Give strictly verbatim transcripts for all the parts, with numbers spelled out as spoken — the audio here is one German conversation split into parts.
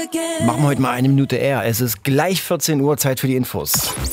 Machen wir heute mal eine Minute eher. Es ist gleich vierzehn Uhr, Zeit für die Infos.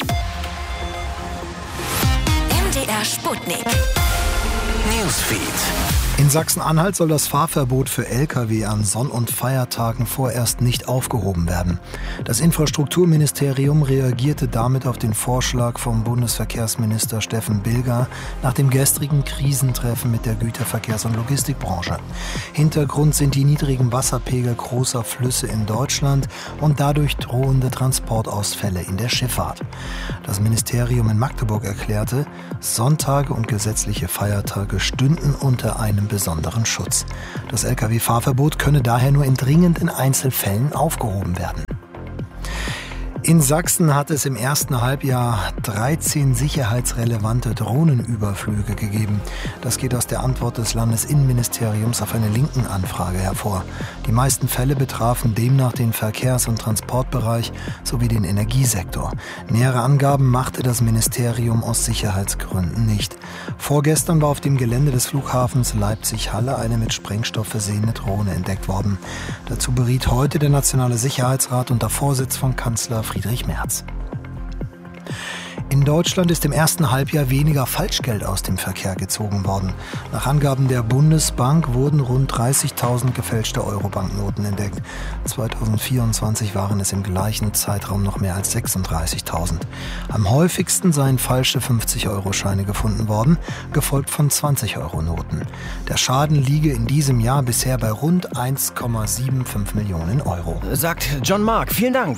M D R Sputnik. Newsfeed. In Sachsen-Anhalt soll das Fahrverbot für L K W an Sonn- und Feiertagen vorerst nicht aufgehoben werden. Das Infrastrukturministerium reagierte damit auf den Vorschlag vom Bundesverkehrsminister Steffen Bilger nach dem gestrigen Krisentreffen mit der Güterverkehrs- und Logistikbranche. Hintergrund sind die niedrigen Wasserpegel großer Flüsse in Deutschland und dadurch drohende Transportausfälle in der Schifffahrt. Das Ministerium in Magdeburg erklärte, Sonntage und gesetzliche Feiertage stünden unter einem besonderen Schutz. Das L K W-Fahrverbot könne daher nur in dringenden Einzelfällen aufgehoben werden. In Sachsen hat es im ersten Halbjahr dreizehn sicherheitsrelevante Drohnenüberflüge gegeben. Das geht aus der Antwort des Landesinnenministeriums auf eine linken Anfrage hervor. Die meisten Fälle betrafen demnach den Verkehrs- und Transportbereich sowie den Energiesektor. Nähere Angaben machte das Ministerium aus Sicherheitsgründen nicht. Vorgestern war auf dem Gelände des Flughafens Leipzig-Halle eine mit Sprengstoff versehene Drohne entdeckt worden. Dazu beriet heute der Nationale Sicherheitsrat unter Vorsitz von Kanzler Friedrich Merz. In Deutschland ist im ersten Halbjahr weniger Falschgeld aus dem Verkehr gezogen worden. Nach Angaben der Bundesbank wurden rund dreißigtausend gefälschte Euro-Banknoten entdeckt. zweitausendvierundzwanzig waren es im gleichen Zeitraum noch mehr als sechsunddreißigtausend. Am häufigsten seien falsche fünfzig-Euro-Scheine gefunden worden, gefolgt von zwanzig-Euro-Noten. Der Schaden liege in diesem Jahr bisher bei rund eins Komma fünfundsiebzig Millionen Euro. Sagt John Mark. Vielen Dank.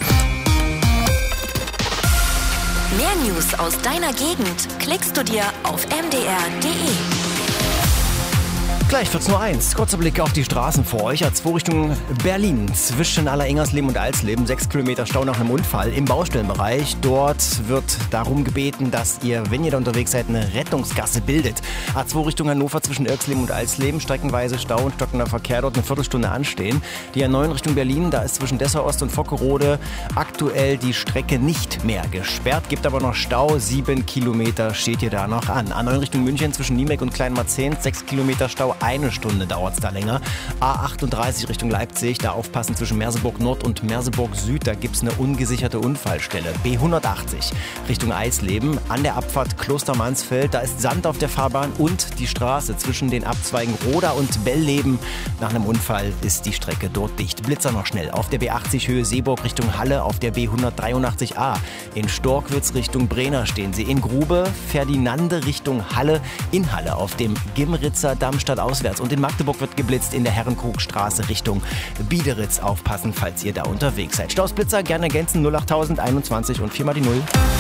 Mehr News aus deiner Gegend klickst du dir auf m d r punkt d e. Gleich vierzehn Uhr eins. Kurzer Blick auf die Straßen vor euch. A zwei Richtung Berlin zwischen Allerengersleben und Alsleben. Sechs Kilometer Stau nach einem Unfall im Baustellenbereich. Dort wird darum gebeten, dass ihr, wenn ihr da unterwegs seid, eine Rettungsgasse bildet. A zwei Richtung Hannover zwischen Irksleben und Alsleben. Streckenweise Stau und stockender Verkehr dort eine Viertelstunde anstehen. Die A neun Richtung Berlin, da ist zwischen Dessau Ost und Vockerode aktuell die Strecke nicht mehr gesperrt. Gibt aber noch Stau. Sieben Kilometer steht ihr da noch an. A neun Richtung München zwischen Niemek und Kleinmarzehn. Sechs Kilometer Stau. Eine Stunde dauert es da länger. A achtunddreißig Richtung Leipzig, da aufpassen zwischen Merseburg Nord und Merseburg Süd, da gibt es eine ungesicherte Unfallstelle. B hundertachtzig Richtung Eisleben, an der Abfahrt Klostermansfeld, da ist Sand auf der Fahrbahn und die Straße zwischen den Abzweigen Roda und Bellleben. Nach einem Unfall ist die Strecke dort dicht. Blitzer noch schnell. Auf der B achtzig Höhe Seeburg Richtung Halle, auf der B hundertdreiundachtzig A. In Storkwitz Richtung Brenner stehen sie. In Grube Ferdinande Richtung Halle, in Halle auf dem Gimritzer Damm stadtauswärts. Und in Magdeburg wird geblitzt in der Herrenkrugstraße Richtung Biederitz. Aufpassen, falls ihr da unterwegs seid. Stausblitzer gerne ergänzen null achttausend einundzwanzig und viermal die Null.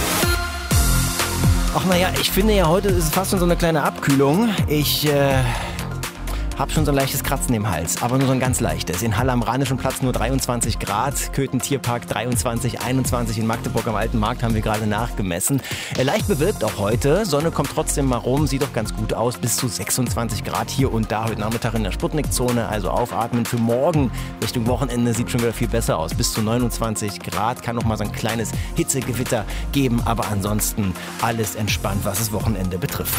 Ach naja, ich finde ja, heute ist es fast schon so eine kleine Abkühlung. Ich äh, habe schon so ein leichtes Kratzen im Hals, aber nur so ein ganz leichtes. In Halle am Rhanischen Platz nur dreiundzwanzig Grad, Köthen Tierpark dreiundzwanzig, einundzwanzig, in Magdeburg am Alten Markt haben wir gerade nachgemessen. Äh, leicht bewölkt auch heute, Sonne kommt trotzdem mal rum, sieht doch ganz gut aus, bis zu sechsundzwanzig Grad hier und da heute Nachmittag in der Sputnik-Zone, also aufatmen für morgen Richtung Wochenende sieht schon wieder viel besser aus, bis zu neunundzwanzig Grad, kann noch mal so ein kleines Hitzegewitter geben, aber ansonsten alles entspannt, was das Wochenende betrifft.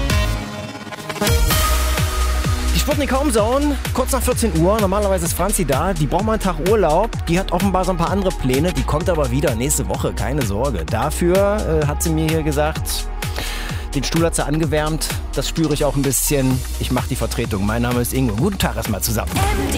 Sputnik Homezone, kurz nach vierzehn Uhr. Normalerweise ist Franzi da. Die braucht mal einen Tag Urlaub. Die hat offenbar so ein paar andere Pläne. Die kommt aber wieder nächste Woche, keine Sorge. Dafür äh, hat sie mir hier gesagt, den Stuhl hat sie angewärmt. Das spüre ich auch ein bisschen. Ich mache die Vertretung. Mein Name ist Ingo. Guten Tag erstmal zusammen.